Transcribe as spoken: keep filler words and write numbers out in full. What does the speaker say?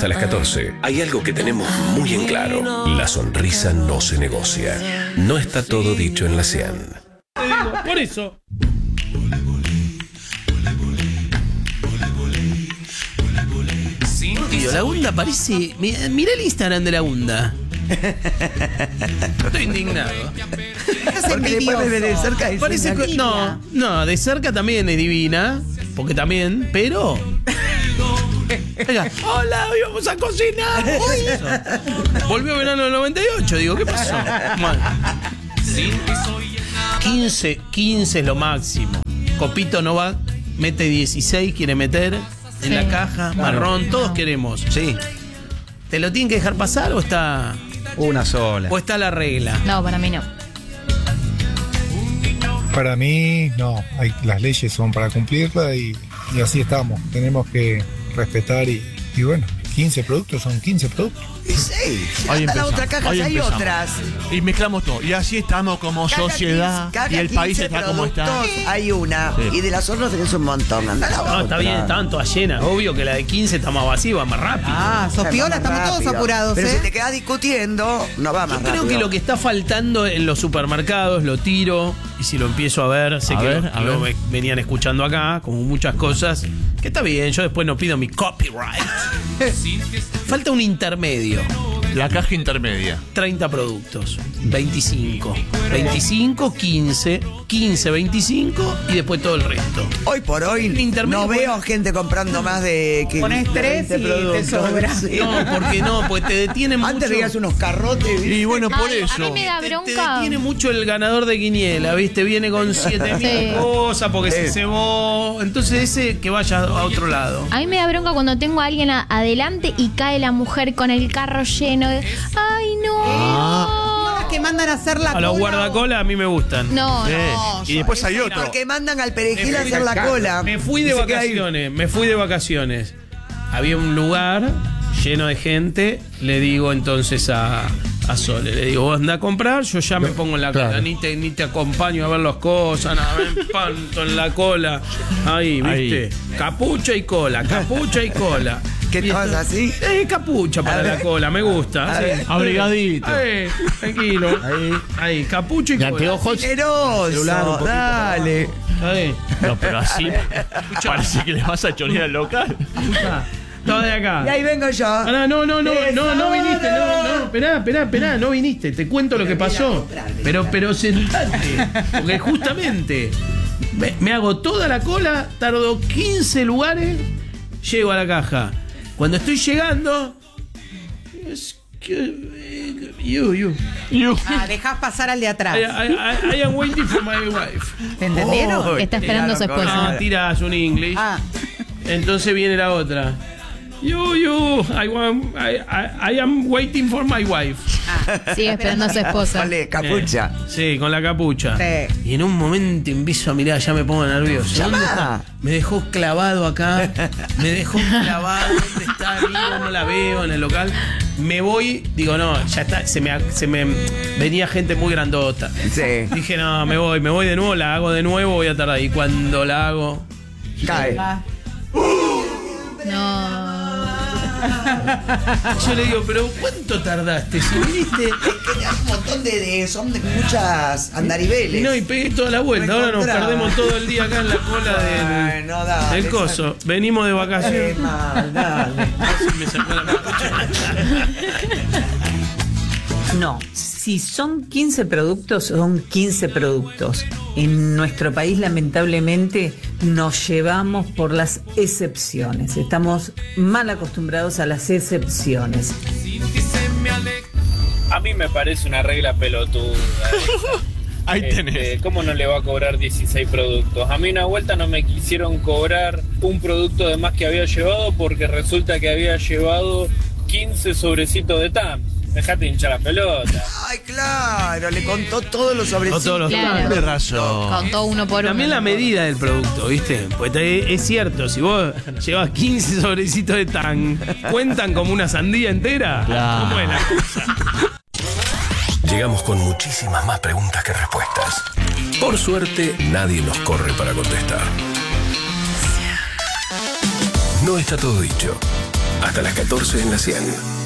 hasta las catorce. Hay algo que tenemos muy en claro. La sonrisa no se negocia. No está todo dicho en la Cian. Por eso. Tío, la Unda parece... Mirá el Instagram de la Unda. Estoy indignado. Porque después me ve de cerca y Parece que, no, no, de cerca también es divina, porque también, pero... Venga, hola, hoy vamos a cocinar. Uy, volvió verano del noventa y ocho, digo, ¿qué pasó? Bueno. quince, quince es lo máximo. Copito no va, mete dieciséis, quiere meter en sí. la caja, marrón, todos no. queremos. Sí. ¿Te lo tienen que dejar pasar o está...? Una sola. ¿O está la regla? No, para mí no. Para mí, no. Hay, las leyes son para cumplirlas y, y así estamos. Tenemos que respetar y, y bueno, quince productos son quince productos. Y sí, hasta la otra caja hay otras. Y mezclamos todo. Y así estamos como cada sociedad. quince, y el país está como está. Hay una. Sí. Y de las otras tenés un montón. Anda la no, está bien, estaban todas llenas. Obvio que la de quince está más vacía, va más rápido. Ah, Sofiola, estamos rápido. Todos apurados. Pero ¿eh? si te quedas discutiendo, no va más Yo rápido. creo que lo que está faltando en los supermercados, lo tiro. Y si lo empiezo a ver, sé a que ver, lo, lo venían escuchando acá, como muchas cosas. Que está bien, yo después no pido mi copyright. Falta un intermedio. La caja intermedia. treinta productos. veinticinco. veinticinco, quince, quince, veinticinco y después todo el resto. Hoy por hoy no veo gente comprando más de que pones tres y te sobra. Sí. No, porque no, pues te detiene mucho. Antes veías unos carrotes. Y bueno, por Ay, eso. A mí me da bronca. Te, te detiene mucho el ganador de quiniela, ¿viste? Viene con siete mil sí. cosas porque sí. se cebó. Entonces ese que vaya a otro lado. A mí me da bronca cuando tengo a alguien a, adelante y cae la mujer con el carro lleno de... ¡Ay, no! Ah. Las que mandan a hacer la a cola. A los guardacola a mí me gustan. No, sí. no. Y después hay otro. Porque mandan al perejil a hacer la cola. Me fui de vacaciones, me fui de vacaciones. Había un lugar lleno de gente. Le digo entonces a, a Sole, le digo, vos andá a comprar, yo ya me pongo en la cola. Claro. Ni te, ni te acompaño a ver las cosas, nada, me espanto en la cola. Ahí, ¿viste? Ahí. Capucha y cola, capucha y cola. ¿Qué estabas así? Eh, capucha para la cola, me gusta. Sí. Abrigadito. Ahí, tranquilo. Ahí, ahí, capucha y cola. Anteojos. Generoso, dale. Ahí. No, pero así parece que le vas a chorear al local. Todo de acá. Y ahí vengo yo. Ah, no, no, no, no, no viniste, no, no, esperá, esperá, esperá, no viniste, te cuento lo que pasó. Pero, pero sentate, porque justamente me, me hago toda la cola, tardo quince lugares, llego a la caja. Cuando estoy llegando, es que, you, you, you. Ah, dejás pasar al de atrás. I, I, I am waiting for my wife. ¿Te entendieron? Oh, que está esperando a su esposa. No, tiras un inglés. Ah. Entonces viene la otra. You, you, I, want, I, I, I am waiting for my wife. Ah, sigue esperando a su esposa. Vale, capucha. Eh, sí, con la capucha. Sí. Y en un momento empiezo a mirar, ya me pongo nervioso. ¿Dónde está? Me dejó clavado acá. Me dejó clavado. ¿Dónde está? Amigo? No la veo en el local. Me voy, digo, no, ya está. Se me, se me venía gente muy grandota. Sí. Dije, no, me voy, me voy de nuevo, la hago de nuevo, voy a tardar. Y cuando la hago, cae. No. Yo le digo, pero ¿cuánto tardaste? Si viniste. Es que hay un montón de, de son de muchas andariveles. Y no, y pegué toda la vuelta. Ahora nos perdemos todo el día acá en la cola del, Ay, no, dale, del coso. Esa... Venimos de vacaciones. Mal, dale. Me sacó la capucha. No, si son quince productos, son quince productos. En nuestro país, lamentablemente, nos llevamos por las excepciones. Estamos mal acostumbrados a las excepciones. A mí me parece una regla pelotuda. Ahí tenés. Este, ¿cómo no le va a cobrar dieciséis productos? A mí una vuelta no me quisieron cobrar un producto de más que había llevado porque resulta que había llevado quince sobrecitos de T A M. Dejate hinchar la pelota. Ay, claro, le contó todos los sobrecitos. Todos los Claro. De razón. Contó uno por uno. También la medida del producto, ¿viste? Pues es cierto, si vos llevas quince sobrecitos de tan, ¿cuentan como una sandía entera? Claro. ¿Cómo es la cosa? Llegamos con muchísimas más preguntas que respuestas. Por suerte, nadie nos corre para contestar. No está todo dicho. Hasta las catorce en la cien.